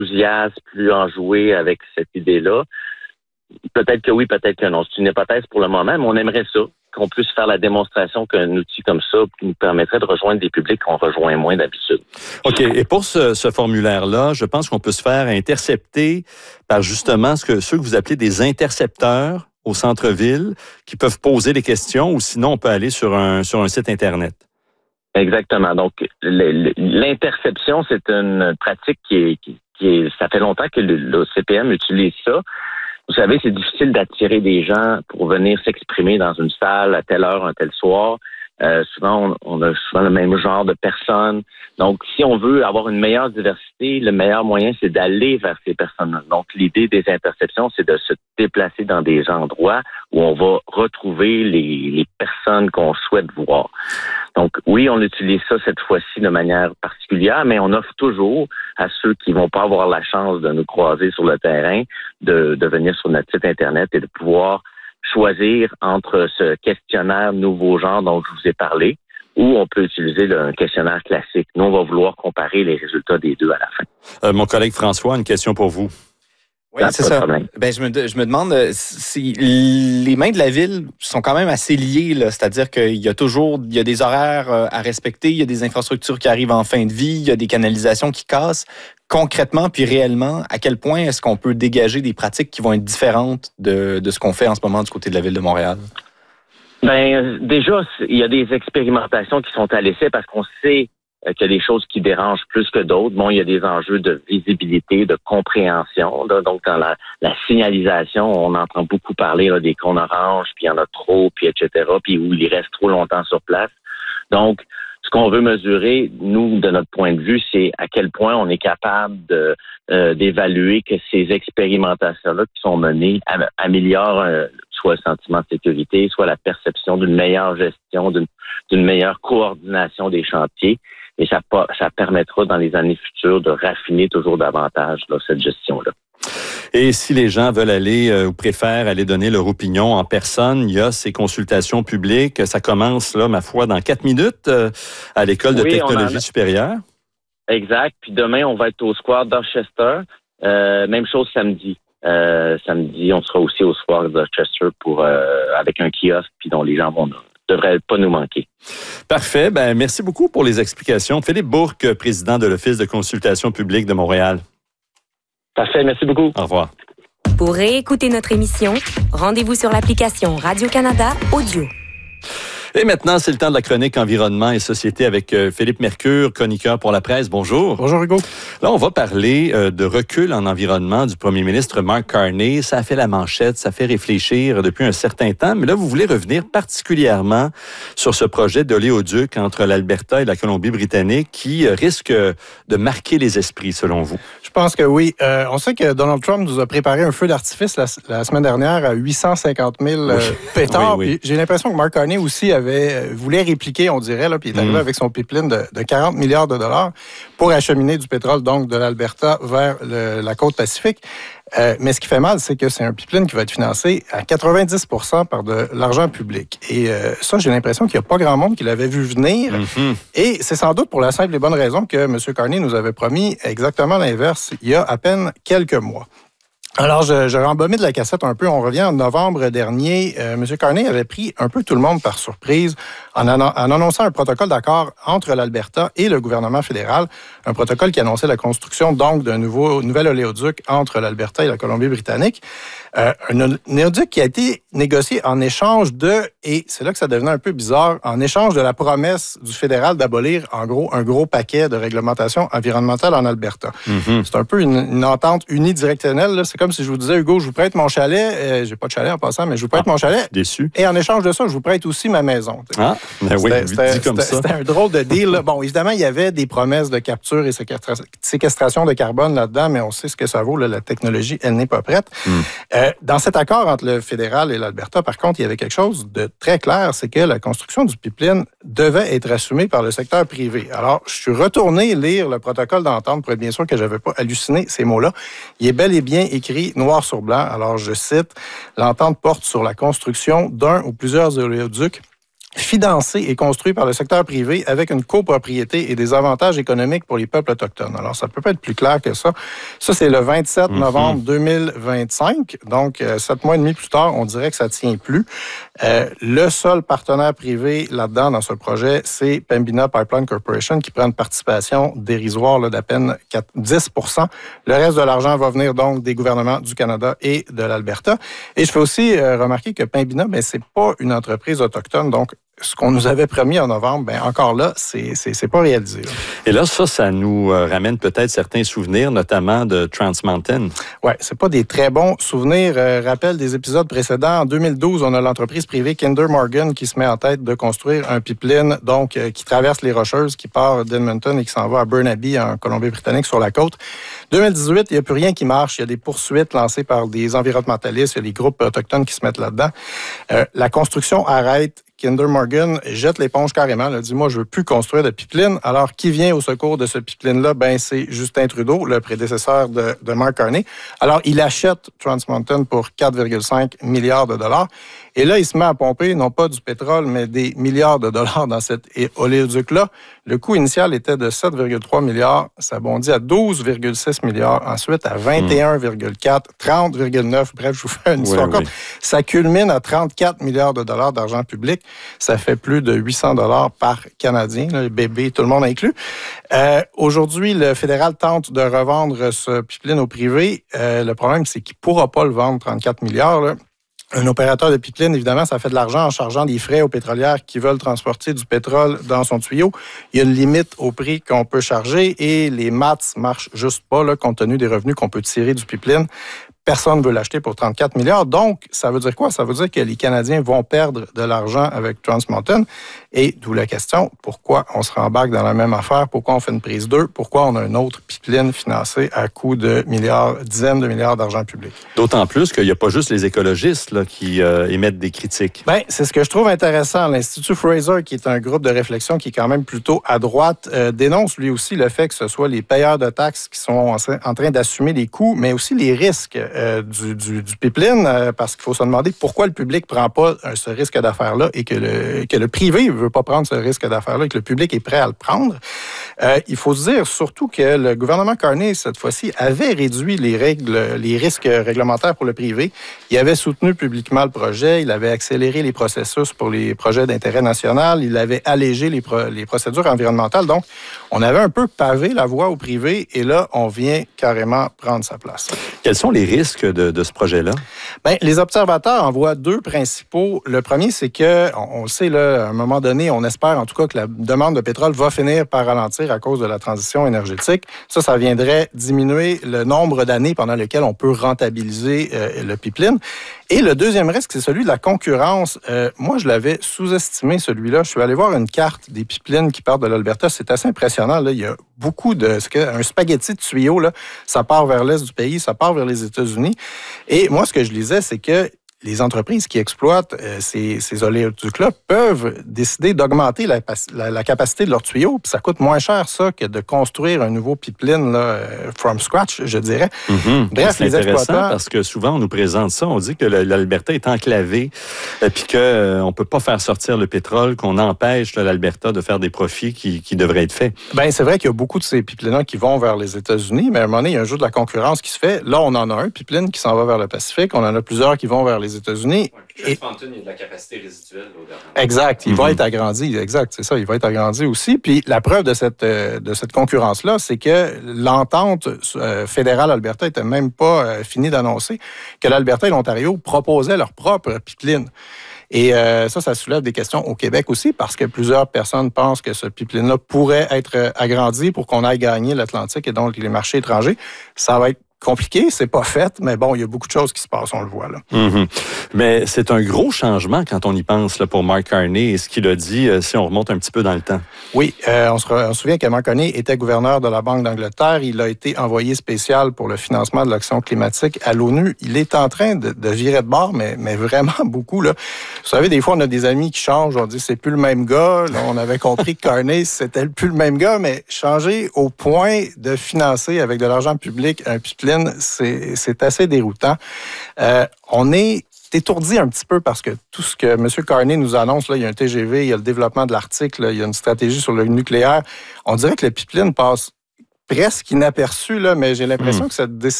enthousiaste, plus enjoué avec cette idée-là. Peut-être que oui, peut-être que non. C'est une hypothèse pour le moment, mais on aimerait ça, qu'on puisse faire la démonstration qu'un outil comme ça nous permettrait de rejoindre des publics qu'on rejoint moins d'habitude. OK. Et pour ce formulaire-là, je pense qu'on peut se faire intercepter par justement ceux que vous appelez des intercepteurs au centre-ville qui peuvent poser des questions ou sinon on peut aller sur un site Internet. Exactement. Donc, l'interception, c'est une pratique qui est ça fait longtemps que le CPM utilise ça. Vous savez, c'est difficile d'attirer des gens pour venir s'exprimer dans une salle à telle heure, un tel soir. Souvent, on a souvent le même genre de personnes. Donc, si on veut avoir une meilleure diversité, le meilleur moyen, c'est d'aller vers ces personnes-là. Donc, l'idée des interceptions, c'est de se déplacer dans des endroits où on va retrouver les personnes qu'on souhaite voir. Donc, oui, on utilise ça cette fois-ci de manière particulière, mais on offre toujours à ceux qui vont pas avoir la chance de nous croiser sur le terrain de venir sur notre site Internet et de pouvoir choisir entre ce questionnaire nouveau genre dont je vous ai parlé ou on peut utiliser un questionnaire classique. Nous, on va vouloir comparer les résultats des deux à la fin. Mon collègue François, une question pour vous. Oui, c'est ça. Ben, je me demande si les mains de la ville sont quand même assez liées, là. C'est-à-dire qu'il y a des horaires à respecter, il y a des infrastructures qui arrivent en fin de vie, il y a des canalisations qui cassent. Concrètement puis réellement, à quel point est-ce qu'on peut dégager des pratiques qui vont être différentes de ce qu'on fait en ce moment du côté de la Ville de Montréal? Ben, déjà, il y a des expérimentations qui sont à l'essai parce qu'on sait qu'il y a des choses qui dérangent plus que d'autres. Bon, il y a des enjeux de visibilité, de compréhension. Là. Donc, dans la signalisation, on entend beaucoup parler là, des cônes oranges, puis il y en a trop, puis etc., puis où ils restent trop longtemps sur place. Donc, ce qu'on veut mesurer, nous, de notre point de vue, c'est à quel point on est capable d'évaluer que ces expérimentations-là qui sont menées améliorent soit le sentiment de sécurité, soit la perception d'une meilleure gestion, d'une meilleure coordination des chantiers. Et ça permettra dans les années futures de raffiner toujours davantage là, cette gestion-là. Et si les gens veulent aller ou préfèrent aller donner leur opinion en personne, il y a ces consultations publiques. Ça commence, là, ma foi, dans 4 minutes à l'École de technologie supérieure. Exact. Puis demain, on va être au Square Dorchester. Même chose samedi. Samedi, on sera aussi au Square Dorchester avec un kiosque puis dont les gens devraient pas nous manquer. Parfait. Ben, merci beaucoup pour les explications. Philippe Bourque, président de l'Office de consultation publique de Montréal. Parfait. Merci beaucoup. Au revoir. Pour réécouter notre émission, rendez-vous sur l'application Radio-Canada Audio. Et maintenant, c'est le temps de la chronique Environnement et Société avec Philippe Mercure, chroniqueur pour la presse. Bonjour. Bonjour, Hugo. Là, on va parler de recul en environnement du premier ministre Mark Carney. Ça a fait la manchette, ça fait réfléchir depuis un certain temps. Mais là, vous voulez revenir particulièrement sur ce projet d'oléoduc entre l'Alberta et la Colombie-Britannique qui risque de marquer les esprits, selon vous. Je pense que oui. On sait que Donald Trump nous a préparé un feu d'artifice la semaine dernière à 850 000 pétards. Oui. J'ai l'impression que Mark Carney aussi voulait répliquer, on dirait, là, puis il est arrivé avec son pipeline de 40 milliards de dollars pour acheminer du pétrole donc de l'Alberta vers la côte Pacifique. Mais ce qui fait mal, c'est que c'est un pipeline qui va être financé à 90 % par de l'argent public. Et ça, j'ai l'impression qu'il n'y a pas grand monde qui l'avait vu venir. Mm-hmm. Et c'est sans doute pour la simple et bonne raison que M. Carney nous avait promis exactement l'inverse il y a à peine quelques mois. Alors, je rembobine de la cassette un peu. On revient en novembre dernier. M. Carney avait pris un peu tout le monde par surprise en annonçant un protocole d'accord entre l'Alberta et le gouvernement fédéral. Un protocole qui annonçait la construction, donc, d'un nouvel oléoduc entre l'Alberta et la Colombie-Britannique. Un oléoduc qui a été négocié en échange et c'est là que ça devenait un peu bizarre, en échange de la promesse du fédéral d'abolir, en gros, un gros paquet de réglementation environnementale en Alberta. Mm-hmm. C'est un peu une entente unidirectionnelle, là. C'est comme si je vous disais, Hugo, je vous prête mon chalet. J'ai pas de chalet en passant, mais je vous prête mon chalet. Déçu. Et en échange de ça, je vous prête aussi ma maison. Ah, ben oui, dit comme ça. C'était un drôle de deal, là. Bon, évidemment, il y avait des promesses de capture et séquestration de carbone là-dedans, mais on sait ce que ça vaut, là. La technologie, elle n'est pas prête. Dans cet accord entre le fédéral et l'Alberta, par contre, il y avait quelque chose de très clair, c'est que la construction du pipeline devait être assumée par le secteur privé. Alors, je suis retourné lire le protocole d'entente pour être bien sûr que je n'avais pas halluciné ces mots-là. Il est bel et bien écrit noir sur blanc. Alors, je cite, « L'entente porte sur la construction d'un ou plusieurs oléoducs financé et construit par le secteur privé avec une copropriété et des avantages économiques pour les peuples autochtones. Alors, ça peut pas être plus clair que ça. Ça, c'est le 27 novembre 2025. Donc, 7 mois et demi plus tard, on dirait que ça tient plus. Le seul partenaire privé là-dedans, dans ce projet, c'est Pembina Pipeline Corporation, qui prend une participation dérisoire là, d'à peine 10 %. Le reste de l'argent va venir donc des gouvernements du Canada et de l'Alberta. Et je fais aussi remarquer que Pembina, c'est pas une entreprise autochtone, donc ce qu'on nous avait promis en novembre, encore là, c'est pas réalisé. Là. Et là, ça nous ramène peut-être certains souvenirs, notamment de Trans Mountain. Oui, c'est pas des très bons souvenirs. Rappel des épisodes précédents. En 2012, on a l'entreprise privée Kinder Morgan qui se met en tête de construire un pipeline donc qui traverse les Rocheuses, qui part d'Edmonton et qui s'en va à Burnaby, en Colombie-Britannique, sur la côte. 2018, il n'y a plus rien qui marche. Il y a des poursuites lancées par des environnementalistes. Il y a des groupes autochtones qui se mettent là-dedans. La construction arrête. Kinder Morgan jette l'éponge carrément. Elle dit, moi, je veux plus construire de pipeline. Alors, qui vient au secours de ce pipeline-là? C'est Justin Trudeau, le prédécesseur de Mark Carney. Alors, il achète Trans Mountain pour 4,5 milliards de dollars. Et là, il se met à pomper, non pas du pétrole, mais des milliards de dollars dans cet oléoduc-là. Le coût initial était de 7,3 milliards. Ça bondit à 12,6 milliards. Ensuite, à 21,4, 30,9. Bref, je vous fais une histoire courte. Ça culmine à 34 milliards de dollars d'argent public. Ça fait plus de 800 dollars par Canadien, là, les bébés, tout le monde inclus. Aujourd'hui, le fédéral tente de revendre ce pipeline au privé. Le problème, c'est qu'il ne pourra pas le vendre 34 milliards. Là. Un opérateur de pipeline, évidemment, ça fait de l'argent en chargeant des frais aux pétrolières qui veulent transporter du pétrole dans son tuyau. Il y a une limite au prix qu'on peut charger et les maths marchent juste pas, là, compte tenu des revenus qu'on peut tirer du pipeline. Personne ne veut l'acheter pour 34 milliards. Donc, ça veut dire quoi? Ça veut dire que les Canadiens vont perdre de l'argent avec Trans Mountain. Et d'où la question, pourquoi on se rembarque dans la même affaire? Pourquoi on fait une prise 2? Pourquoi on a un autre pipeline financé à coût de dizaines de milliards d'argent public? D'autant plus qu'il n'y a pas juste les écologistes là, qui émettent des critiques. C'est ce que je trouve intéressant. L'Institut Fraser, qui est un groupe de réflexion qui est quand même plutôt à droite, dénonce lui aussi le fait que ce soit les payeurs de taxes qui sont en train d'assumer les coûts, mais aussi les risques du pipeline, parce qu'il faut se demander pourquoi le public ne prend pas ce risque d'affaires-là et que le privé ne veut pas prendre ce risque d'affaires-là et que le public est prêt à le prendre. Il faut se dire surtout que le gouvernement Carney, cette fois-ci, avait réduit les risques réglementaires pour le privé. Il avait soutenu publiquement le projet, il avait accéléré les processus pour les projets d'intérêt national, il avait allégé les procédures environnementales. Donc, on avait un peu pavé la voie au privé et là, on vient carrément prendre sa place. Quels sont les risques de ce projet-là? Les observateurs en voient deux principaux. Le premier, c'est que, on le sait, là, à un moment donné, on espère en tout cas que la demande de pétrole va finir par ralentir à cause de la transition énergétique. Ça viendrait diminuer le nombre d'années pendant lesquelles on peut rentabiliser le pipeline. Et le deuxième risque, c'est celui de la concurrence. Moi, je l'avais sous-estimé, celui-là. Je suis allé voir une carte des pipelines qui partent de l'Alberta. C'est assez impressionnant. Là. Il y a beaucoup un spaghetti de tuyaux. Là. Ça part vers l'est du pays, ça part vers les États-Unis. Et moi, ce que je lisais, c'est que les entreprises qui exploitent ces oléoducs-là peuvent décider d'augmenter la capacité de leurs tuyaux. Puis ça coûte moins cher, ça, que de construire un nouveau pipeline là, from scratch, je dirais. Bref, c'est intéressant parce que souvent, on nous présente ça. On dit que l'Alberta est enclavée puis qu'on ne peut pas faire sortir le pétrole, qu'on empêche l'Alberta de faire des profits qui devraient être faits. C'est vrai qu'il y a beaucoup de ces pipelines qui vont vers les États-Unis, mais à un moment donné, il y a un jeu de la concurrence qui se fait. Là, on en a un pipeline qui s'en va vers le Pacifique. On en a plusieurs qui vont vers les États-Unis. Trans Mountain, il y a de la capacité résiduelle. Exact. Il va être agrandi. Exact, c'est ça. Il va être agrandi aussi. Puis la preuve de cette concurrence-là, c'est que l'entente fédérale Alberta n'était même pas finie d'annoncer que l'Alberta et l'Ontario proposaient leur propre pipeline. Et ça soulève des questions au Québec aussi, parce que plusieurs personnes pensent que ce pipeline-là pourrait être agrandi pour qu'on aille gagner l'Atlantique et donc les marchés étrangers. Ça va être compliqué, c'est pas fait, mais bon, il y a beaucoup de choses qui se passent, on le voit là. Mais c'est un gros changement quand on y pense là, pour Mark Carney et ce qu'il a dit si on remonte un petit peu dans le temps. Oui, on se souvient que Mark Carney était gouverneur de la Banque d'Angleterre. Il a été envoyé spécial pour le financement de l'action climatique à l'ONU. Il est en train de virer de bord, mais vraiment beaucoup. Là. Vous savez, des fois, on a des amis qui changent, on dit c'est plus le même gars. Là, on avait compris que Carney, c'était plus le même gars, mais changer au point de financer avec de l'argent public un pipeline, c'est assez déroutant. On est étourdi un petit peu parce que tout ce que M. Carney nous annonce, là, il y a un TGV, il y a le développement de l'Arctique, là, il y a une stratégie sur le nucléaire. On dirait que le pipeline passe presque inaperçu, là, mais j'ai l'impression que cette décision